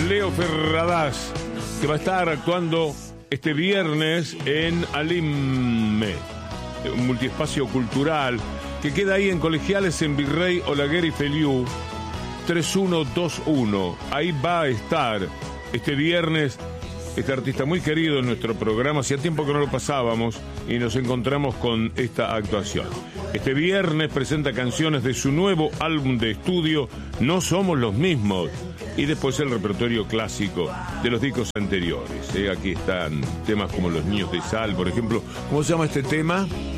Leo Ferradas, que va a estar actuando este viernes en Alimme, un multiespacio cultural que queda ahí en Colegiales, en Virrey Olaguer y Feliú, 3121. Ahí va a estar este viernes este artista muy querido en nuestro programa. Hacía tiempo que no lo pasábamos y nos encontramos con esta actuación. Este viernes presenta canciones de su nuevo álbum de estudio, No Somos los Mismos, y después el repertorio clásico de los discos anteriores. Aquí están temas como Los Niños de Sal, por ejemplo. ¿Cómo se llama este tema?